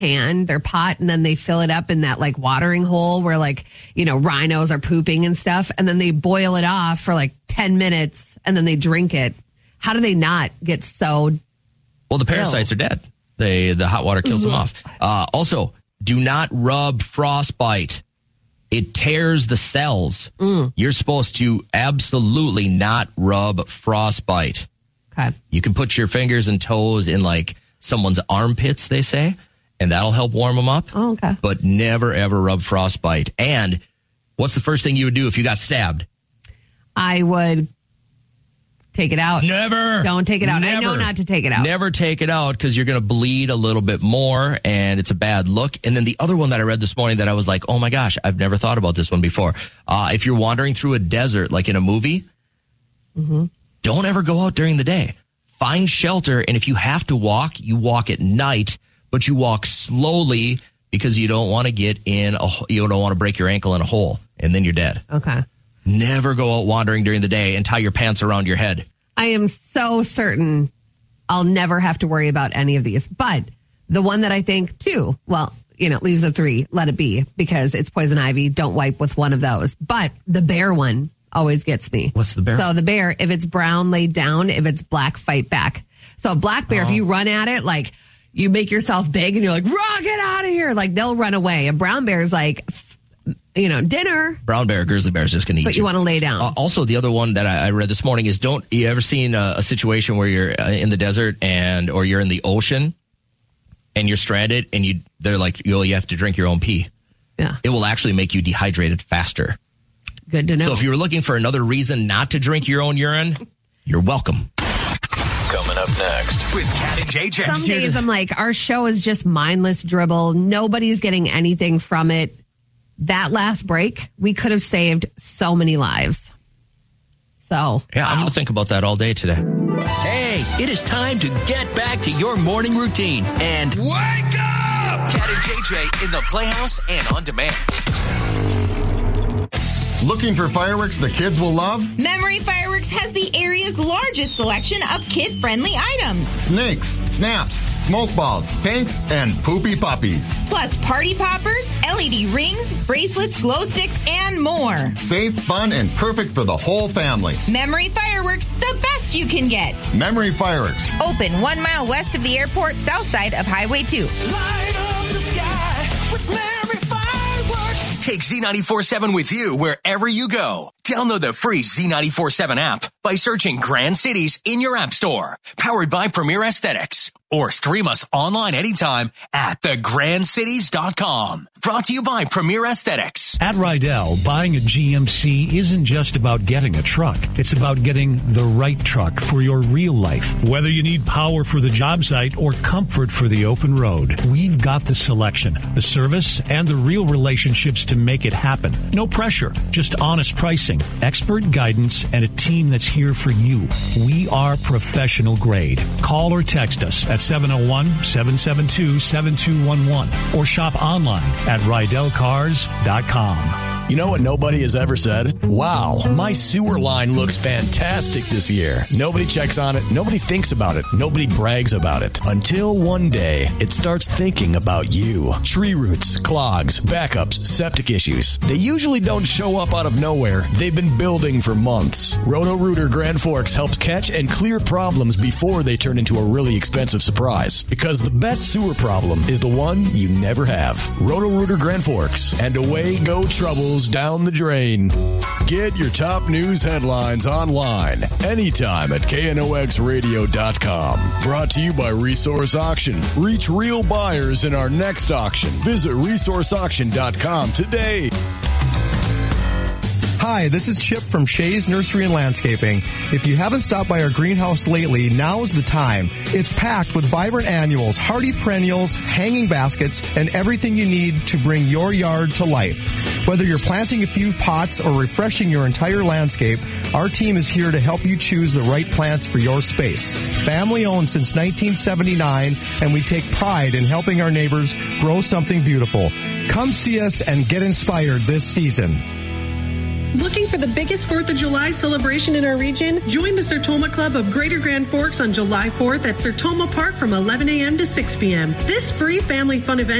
can, their pot, and then they fill it up in that like watering hole where like, rhinos are pooping and stuff. And then they boil it off for like 10 minutes and then they drink it. How do they not get so Well, the parasites are dead. The hot water kills them off. Also, do not rub frostbite. It tears the cells. You're supposed to absolutely not rub frostbite. Okay. You can put your fingers and toes in like someone's armpits, they say, and that'll help warm them up. Oh, okay. But never, ever rub frostbite. And what's the first thing you would do if you got stabbed? I would take it out. Never. Don't take it out. Never. I know not to take it out. Never take it out because you're going to bleed a little bit more and it's a bad look. And then the other one that I read this morning that I was like, oh my gosh, I've never thought about this one before. If you're wandering through a desert, like in a movie, don't ever go out during the day. Find shelter. And if you have to walk, you walk at night, but you walk slowly because you don't want to you don't want to break your ankle in a hole and then you're dead. Okay. Never go out wandering during the day and tie your pants around your head. I am so certain I'll never have to worry about any of these. But the one that I think, too, well, leaves a 3. Let it be because it's poison ivy. Don't wipe with one of those. But the bear one always gets me. What's the bear? So the bear, if it's brown, lay down. If it's black, fight back. So black bear, if you run at it, like you make yourself big and you're like, raw, get out of here. Like they'll run away. A brown bear is like, dinner. Brown bear, grizzly bear is just going to eat you. But you want to lay down. Also, the other one that I read this morning is you ever seen a situation where you're in the desert or you're in the ocean and you're stranded and they're like, you have to drink your own pee. Yeah. It will actually make you dehydrated faster. Good to know. So if you were looking for another reason not to drink your own urine, you're welcome. Coming up next with Kat and JJ. Some days I'm like, our show is just mindless dribble. Nobody's getting anything from it. That last break, we could have saved so many lives. So, yeah, I'm going to think about that all day today. Hey, it is time to get back to your morning routine and wake up! Kat and JJ in the Playhouse and on demand. Looking for fireworks the kids will love? Memory Fireworks has the area's largest selection of kid-friendly items. Snakes, snaps, smoke balls, pinks, and poopy puppies. Plus party poppers, LED rings, bracelets, glow sticks, and more. Safe, fun, and perfect for the whole family. Memory Fireworks, the best you can get. Memory Fireworks. Open 1 mile west of the airport, south side of Highway 2. Light up the sky with Memory Fireworks. Take Z94.7 with you wherever you go. Download the free Z94.7 app by searching Grand Cities in your app store. Powered by Premier Aesthetics. Or stream us online anytime at thegrandcities.com. Brought to you by Premier Aesthetics. At Rydell, buying a GMC isn't just about getting a truck. It's about getting the right truck for your real life. Whether you need power for the job site or comfort for the open road, we've got the selection, the service, and the real relationships to make it happen. No pressure, just honest pricing, expert guidance, and a team that's here for you. We are professional grade. Call or text us at 701-772-7211 or shop online at RydellCars.com. You know what nobody has ever said? Wow, my sewer line looks fantastic this year. Nobody checks on it. Nobody thinks about it. Nobody brags about it. Until one day, it starts thinking about you. Tree roots, clogs, backups, septic issues. They usually don't show up out of nowhere. They've been building for months. Roto-Rooter Grand Forks helps catch and clear problems before they turn into a really expensive surprise. Because the best sewer problem is the one you never have. Roto-Rooter Grand Forks. And away go troubles down the drain. Get your top news headlines online anytime at knoxradio.com. Brought to you by Resource Auction. Reach real buyers in our next auction. Visit resourceauction.com today. Hi, this is Chip from Shays Nursery and Landscaping. If you haven't stopped by our greenhouse lately, now's the time. It's packed with vibrant annuals, hardy perennials, hanging baskets, and everything you need to bring your yard to life. Whether you're planting a few pots or refreshing your entire landscape, our team is here to help you choose the right plants for your space. Family owned since 1979, and we take pride in helping our neighbors grow something beautiful. Come see us and get inspired this season. Looking for the biggest 4th of July celebration in our region? Join the Sertoma Club of Greater Grand Forks on July 4th at Sertoma Park from 11 a.m. to 6 p.m. This free family fun event